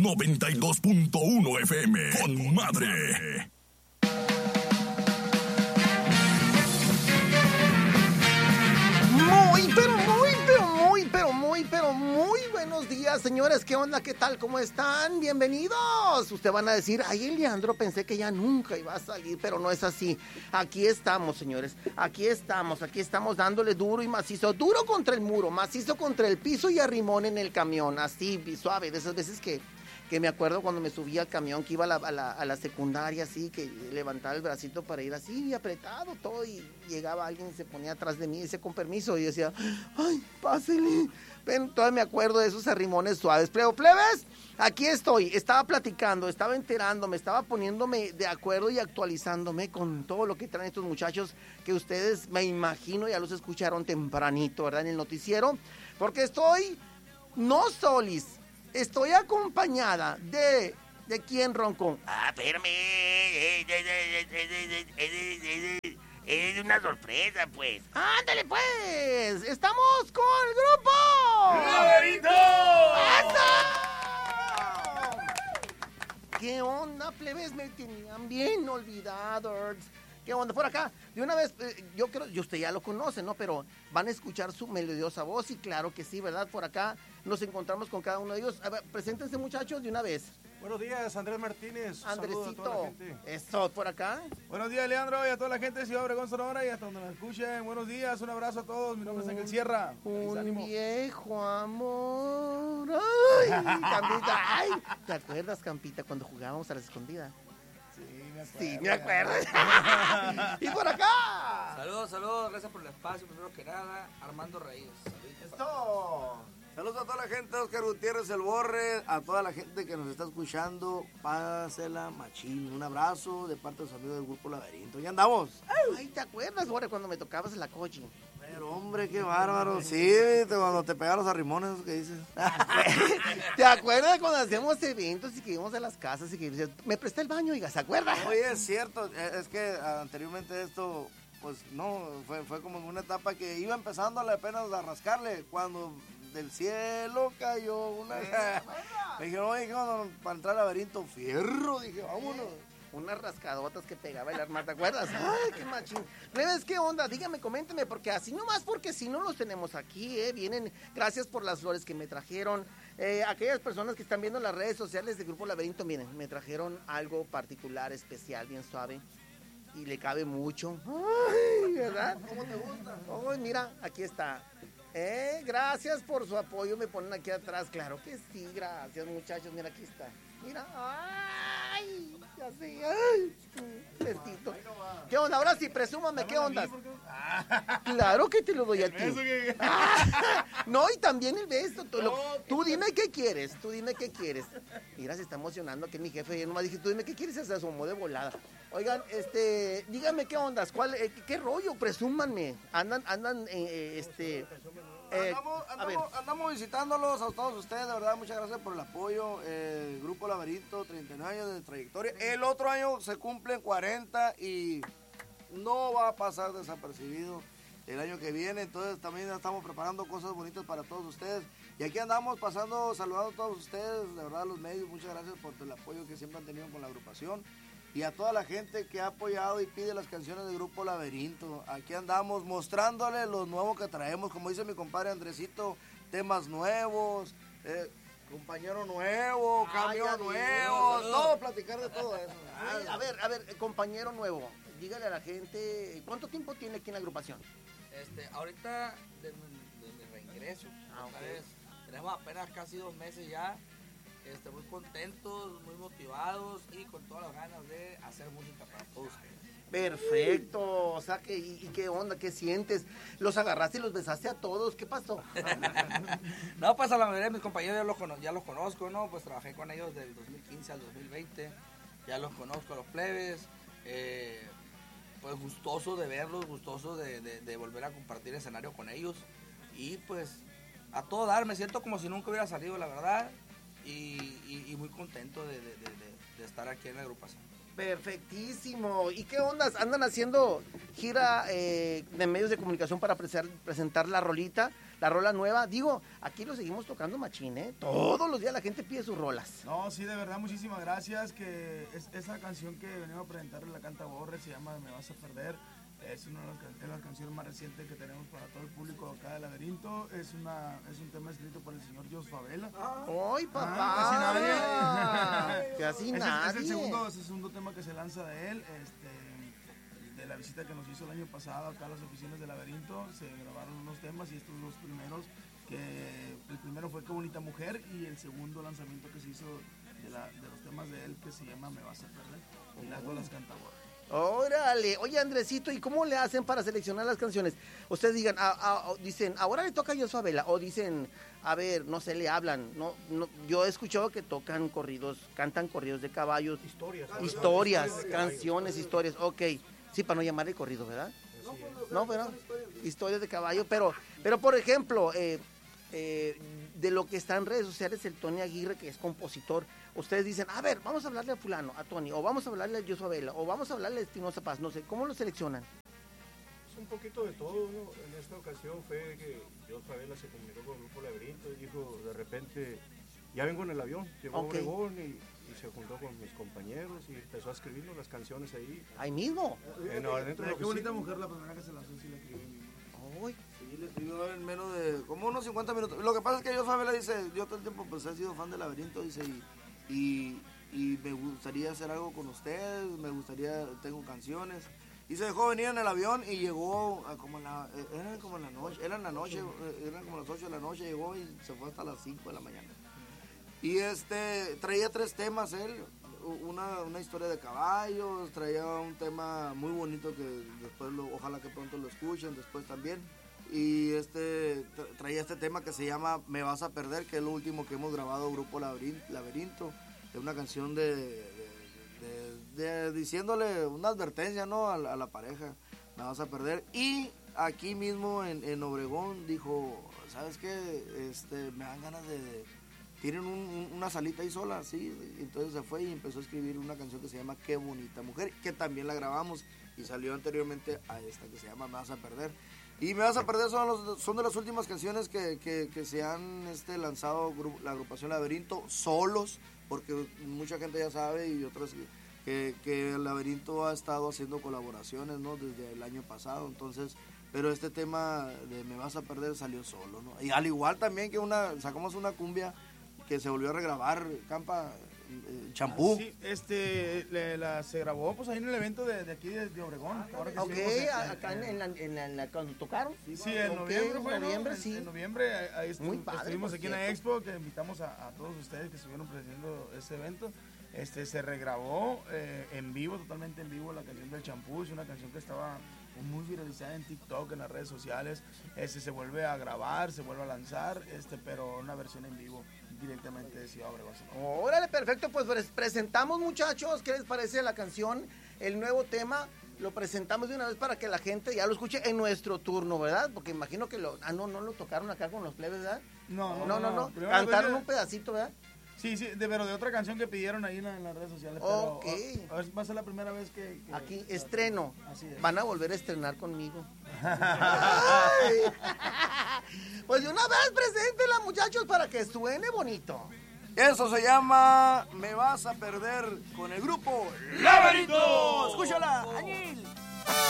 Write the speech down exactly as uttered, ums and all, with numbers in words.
noventa y dos punto uno F M. Con madre. Muy, pero muy, pero muy, pero muy, pero muy buenos días, señores. ¿Qué onda? ¿Qué tal? ¿Cómo están? Bienvenidos. Ustedes van a decir, ay, el Leandro, pensé que ya nunca iba a salir, pero no es así. Aquí estamos, señores. Aquí estamos, aquí estamos dándole duro y macizo. Duro contra el muro, macizo contra el piso y arrimón en el camión. Así, suave, de esas veces que... que me acuerdo cuando me subía al camión, que iba a la, a la, a la secundaria, así, que levantaba el bracito para ir así, apretado todo, y llegaba alguien y se ponía atrás de mí, y decía, con permiso, y yo decía, ay, pásele. Ven, todavía me acuerdo de esos arrimones suaves. Plebo, plebes, aquí estoy, estaba platicando, estaba enterándome, estaba poniéndome de acuerdo y actualizándome con todo lo que traen estos muchachos, que ustedes, me imagino, ya los escucharon tempranito, ¿verdad?, en el noticiero, porque estoy, no solis, estoy acompañada de... ¿De quién, Roncón? Ah, espérame. Es una sorpresa, pues. ¡Ándale, pues! ¡Estamos con el grupo! ¡Laberito! ¡Eso! ¿Qué onda, plebes? Me tenían bien olvidados. ¿Qué onda? Por acá, de una vez, eh, yo creo, y usted ya lo conoce, ¿no? Pero van a escuchar su melodiosa voz, y claro que sí, ¿verdad? Por acá nos encontramos con cada uno de ellos. A ver, preséntense, muchachos, de una vez. Buenos días, Andrés Martínez. Andresito, eso, por acá. Buenos días, Leandro, y a toda la gente de Ciudad Obregón, Sonora, y hasta donde nos escuchen. Buenos días, un abrazo a todos. Mi nombre es Ángel Sierra. Un viejo amor. Ay, Campita, ay. ¿Te acuerdas, Campita, cuando jugábamos a las escondidas? Sí, me acuerdo. Y por acá. Saludos, saludos, gracias por el espacio, primero que nada, Armando Reyes. Esto. Saludos a toda la gente, Oscar Gutiérrez, el Borre, a toda la gente que nos está escuchando, pásela machín, un abrazo de parte de los amigos del Grupo Laberinto, ya andamos. Ay, ¿te acuerdas, Borre, cuando me tocabas en la coche? Pero hombre, qué bárbaro, sí, cuando te pegan los arrimones, esos que dices. ¿Te acuerdas cuando hacíamos eventos y que íbamos a las casas y que decías, me presté el baño, oiga, ¿se acuerda? Oye, es cierto, es que anteriormente esto, pues no, fue, fue como en una etapa que iba empezando apenas a rascarle, cuando del cielo cayó una... Me dijeron, oye, ¿qué onda? Para entrar al laberinto, fierro, dije, vámonos. Unas rascadotas que pegaba el arma, ¿te acuerdas? Ay, qué machín. Plebes, ¿qué onda? Dígame, coménteme, porque así nomás, porque si no los tenemos aquí, ¿eh? Vienen, gracias por las flores que me trajeron. Eh, aquellas personas que están viendo las redes sociales del Grupo Laberinto, miren, me trajeron algo particular, especial, bien suave. Y le cabe mucho. Ay, ¿verdad? ¿Cómo te gusta? Ay, mira, aquí está. Eh, gracias por su apoyo, me ponen aquí atrás. Claro que sí, gracias, muchachos. Mira, aquí está. Mira, ay, ya sé, ay, vestido. ¿Qué onda? Ahora sí, presúmame, ¿qué onda? Claro que te lo doy a ti. No, y también el beso. Tú, lo, tú dime qué quieres, tú dime qué quieres. Mira, se está emocionando que mi jefe, yo nomás dije, tú dime qué quieres, se asomó de volada. Oigan, este, díganme qué ondas, cuál, eh, qué rollo, presúmanme. Andan, andan, eh, este... Eh, andamos, andamos, andamos visitándolos a todos ustedes, de verdad, muchas gracias por el apoyo. El Grupo Laberinto, treinta y nueve años de trayectoria. El otro año se cumplen cuarenta y no va a pasar desapercibido el año que viene. Entonces también estamos preparando cosas bonitas para todos ustedes. Y aquí andamos pasando, saludando a todos ustedes, de verdad, los medios. Muchas gracias por el apoyo que siempre han tenido con la agrupación. Y a toda la gente que ha apoyado y pide las canciones del Grupo Laberinto. Aquí andamos mostrándole lo nuevo que traemos. Como dice mi compadre Andresito, temas nuevos, eh, compañero nuevo, cambio Ay, nuevo, Dios, todo, platicar de todo eso. Ay, a ver, a ver, compañero nuevo, dígale a la gente, ¿cuánto tiempo tiene aquí en la agrupación? Este, ahorita, de, de mi reingreso, ah, okay. ¿sabes? Tenemos apenas casi dos meses ya. Este, muy contentos, muy motivados y con todas las ganas de hacer música para todos ustedes. Perfecto, o sea, que, y, y qué onda, qué sientes, los agarraste y los besaste a todos, ¿qué pasó? No, pues a la mayoría de mis compañeros ya los, cono- ya los conozco, ¿no? Pues trabajé con ellos del dos mil quince al dos mil veinte, ya los conozco a los plebes, eh, pues gustoso de verlos, gustoso de, de, de volver a compartir escenario con ellos y pues a todo dar, me siento como si nunca hubiera salido, la verdad. Y, y, y muy contento de, de, de, de estar aquí en la agrupación. Perfectísimo. ¿Y qué ondas? ¿Andan haciendo gira eh, de medios de comunicación para presentar, presentar la rolita, la rola nueva? Digo, aquí lo seguimos tocando machín, ¿eh? Todos los días la gente pide sus rolas. No, sí, de verdad, muchísimas gracias. Que es, esa canción que venimos a presentar en la Canta Borre se llama Me Vas a Perder. Es una de las, can- de las canciones más recientes que tenemos para todo el público acá de Laberinto. Es, una, es un tema escrito por el señor Jos Favela. ¡Ay, papá! Ah, casi nadie. Casi Es el- nadie. Es el, segundo, es el segundo tema que se lanza de él, este, de la visita que nos hizo el año pasado acá a las oficinas de Laberinto. Se grabaron unos temas y estos dos primeros, que el primero fue Qué Bonita Mujer y el segundo lanzamiento que se hizo de, la, de los temas de él que se llama Me Vas a Perder. Y las dos las canta Borre. Órale, oye Andresito, ¿y cómo le hacen para seleccionar las canciones? Ustedes digan, a, a, o dicen, ahora le toca a Jos Favela, o dicen, a ver, no sé, le hablan, no, no, yo he escuchado que tocan corridos, cantan corridos de caballos, Historias. historias, canciones, historias, ok, sí, para no llamarle corrido, ¿verdad? No, pero historias de caballo, pero, pero por ejemplo, eh, eh, de lo que está en redes sociales, el Tony Aguirre, que es compositor, ustedes dicen, a ver, vamos a hablarle a fulano, a Tony, o vamos a hablarle a Jos Favela, o vamos a hablarle a Espinosa Paz, no sé, ¿cómo lo seleccionan? Es un poquito de todo, ¿no? En esta ocasión fue que Jos Favela se comunicó con el Grupo Laberinto y dijo, de repente, ya vengo en el avión, llegó Ok. a Obregón y, y se juntó con mis compañeros y empezó a escribirnos las canciones ahí. Ahí mismo. En, adentro de la Qué Bonita oficina. Mujer, la primera que se lanzó, sí la escribí. Uy, Sí, le escribió en menos de como unos cincuenta minutos. Lo que pasa es que Jos Favela dice, yo todo el tiempo pues he sido fan de Laberinto, dice, y, y, y me gustaría hacer algo con ustedes, me gustaría, tengo canciones. Y se dejó venir en el avión y llegó a como en la, eh, era como en la noche, era en la noche, eh, eran como las ocho de la noche, llegó y se fue hasta las cinco de la mañana. Y este, traía tres temas él, una, una historia de caballos, traía un tema muy bonito que después, lo, ojalá que pronto lo escuchen, después también. Y este, tra- traía este tema que se llama Me Vas a Perder, que es lo último que hemos grabado Grupo Laberin- Laberinto, es una canción de, de, de- de- diciéndole una advertencia, ¿no? a, la, a la pareja, Me Vas a Perder. Y aquí mismo en, en Obregón dijo, ¿sabes qué? Este, me dan ganas de... de tienen un, un, una salita ahí sola, sí, entonces se fue y empezó a escribir una canción que se llama Qué Bonita Mujer, que también la grabamos y salió anteriormente a esta que se llama Me Vas a Perder. Y Me Vas a Perder son, los, son de las últimas canciones que, que, que se han este, lanzado gru- la agrupación Laberinto solos, porque mucha gente ya sabe y otras que, que el Laberinto ha estado haciendo colaboraciones, ¿no? Desde el año pasado, entonces... Pero este tema de Me Vas a Perder salió solo, ¿no? Y al igual también que una sacamos una cumbia que se volvió a regrabar, Campa, eh, Champú. Sí, este, le- la, se grabó pues ahí en el evento de, de aquí de, de Obregón. Ahora que ok, estuvimos en- a- acá en, en la, en la- en la- cuando tocaron. Sí, en Ok, noviembre fue, en ¿no? noviembre, En- sí. En noviembre ahí- ahí estu- Muy padre, estuvimos por aquí en la cierto. Expo, que invitamos a, a todos ustedes que estuvieron presidiendo ese evento. Este, se regrabó eh, en vivo, totalmente en vivo, la canción del Champú. Es una canción que estaba muy viralizada en TikTok, en las redes sociales. Este, se vuelve a grabar, se vuelve a lanzar, este, pero una versión en vivo directamente de Ciudad Obregón. Órale, perfecto, pues pres- presentamos muchachos, ¿qué les parece la canción? El nuevo tema, lo presentamos de una vez para que la gente ya lo escuche en nuestro turno, ¿verdad? Porque imagino que lo, ah, no, no lo tocaron acá con los plebes, ¿verdad? No, No, no, no, Primero cantaron fue- un pedacito, ¿verdad? Sí, sí, de, pero de otra canción que pidieron ahí en, la- en las redes sociales. Ok. Pero, a, a ver, va a ser la primera vez que... que- Aquí, estreno, Así es. van a volver a estrenar conmigo. Ay. Pues de una vez preséntela, muchachos, para que suene bonito. Eso se llama Me Vas a Perder con el grupo Laberinto. Escúchala, Añil.